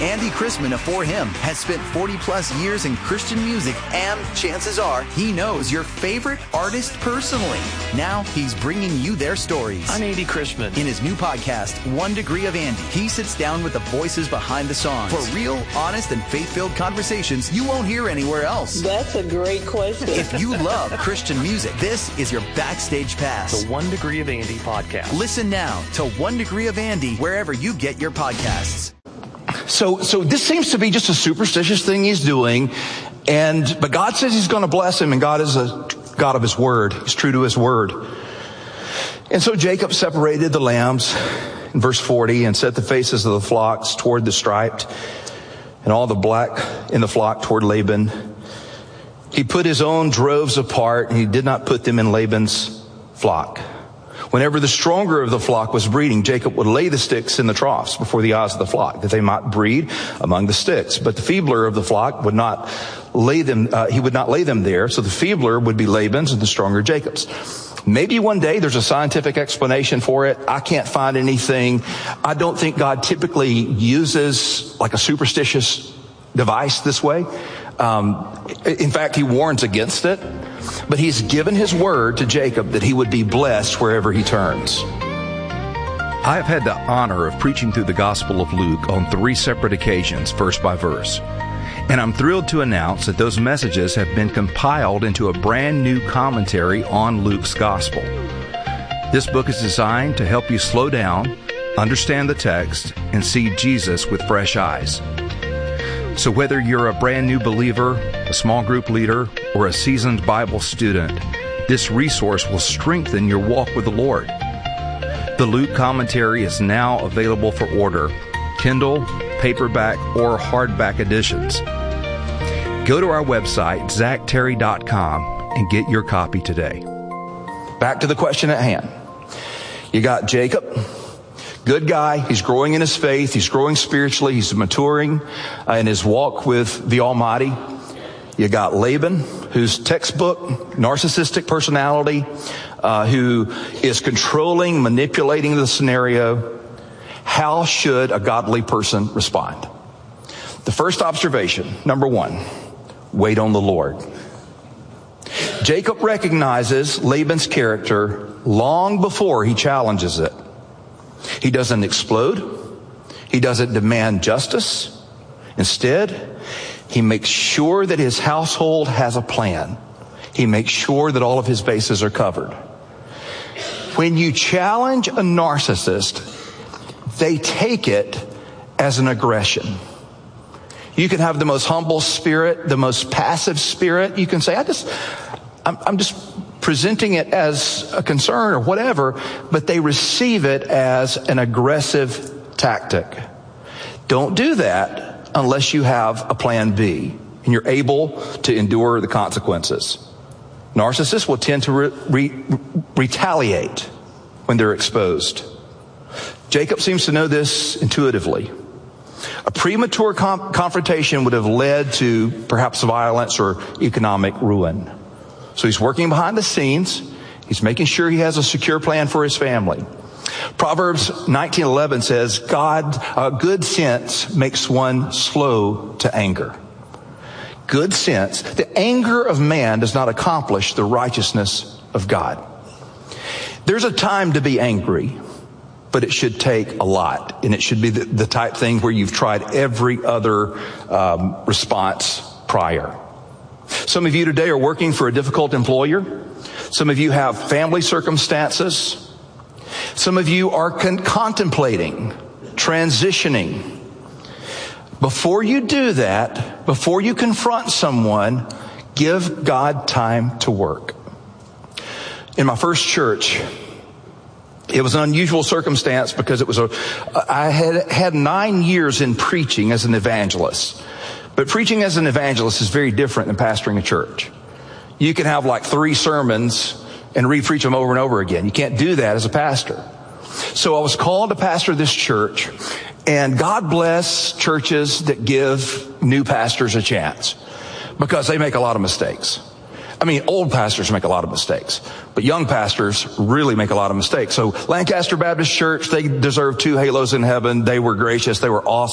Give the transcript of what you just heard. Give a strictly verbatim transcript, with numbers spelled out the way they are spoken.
Andy Chrisman of For Him has spent forty plus years in Christian music, and chances are he knows your favorite artist personally. Now he's bringing you their stories. I'm Andy Chrisman. In his new podcast, One Degree of Andy, he sits down with the voices behind the songs for real, honest, and faith-filled conversations you won't hear anywhere else. That's a great question. If you love Christian music, this is your backstage pass. The One Degree of Andy podcast. Listen now to One Degree of Andy wherever you get your podcasts. So, so this seems to be just a superstitious thing he's doing, and but God says he's going to bless him, and God is a God of his word. He's true to his word. And so Jacob separated the lambs in verse forty and set the faces of the flocks toward the striped and all the black in the flock toward Laban. He put his own droves apart, and he did not put them in Laban's flock. Whenever the stronger of the flock was breeding, Jacob would lay the sticks in the troughs before the eyes of the flock, that they might breed among the sticks. But the feebler of the flock would not lay them, uh, he would not lay them there. So the feebler would be Laban's and the stronger Jacob's. Maybe one day there's a scientific explanation for it. I can't find anything. I don't think God typically uses like a superstitious device this way. Um, in fact, he warns against it. But he's given his word to Jacob that he would be blessed wherever he turns. I have had the honor of preaching through the Gospel of Luke on three separate occasions, verse by verse. And I'm thrilled to announce that those messages have been compiled into a brand new commentary on Luke's Gospel. This book is designed to help you slow down, understand the text, and see Jesus with fresh eyes. So whether you're a brand new believer, a small group leader, or a seasoned Bible student, this resource will strengthen your walk with the Lord. The Luke commentary is now available for order, Kindle, paperback, or hardback editions. Go to our website, zach terry dot com, and get your copy today. Back to the question at hand. You got Jacob. Good guy. He's growing in his faith. He's growing spiritually. He's maturing uh, in his walk with the Almighty. You got Laban, who's textbook narcissistic personality, uh, who is controlling, manipulating the scenario. How should a godly person respond? The first observation, number one, wait on the Lord. Jacob recognizes Laban's character long before he challenges it. He doesn't explode. He doesn't demand justice. Instead, he makes sure that his household has a plan. He makes sure that all of his bases are covered. When you challenge a narcissist, they take it as an aggression. You can have the most humble spirit, the most passive spirit. You can say, I just, I'm, I'm just presenting it as a concern or whatever, but they receive it as an aggressive tactic. Don't do that unless you have a plan B and you're able to endure the consequences. Narcissists will tend to re- re- retaliate when they're exposed. Jacob seems to know this intuitively. A premature com- confrontation would have led to perhaps violence or economic ruin. So he's working behind the scenes. He's making sure he has a secure plan for his family. Proverbs nineteen eleven says, God, uh, good sense makes one slow to anger. Good sense. The anger of man does not accomplish the righteousness of God. There's a time to be angry, but it should take a lot. And it should be the, the type thing where you've tried every other um, response prior. Some of you today are working for a difficult employer. Some of you have family circumstances. Some of you are con- contemplating transitioning. Before you do that, before you confront someone, give God time to work. In my first church, it was an unusual circumstance because it was a, I had had nine years in preaching as an evangelist. But preaching as an evangelist is very different than pastoring a church. You can have like three sermons and re-preach them over and over again. You can't do that as a pastor. So I was called to pastor this church, and God bless churches that give new pastors a chance because they make a lot of mistakes. I mean, old pastors make a lot of mistakes, but young pastors really make a lot of mistakes. So Lancaster Baptist Church, they deserve two halos in heaven. They were gracious. They were awesome.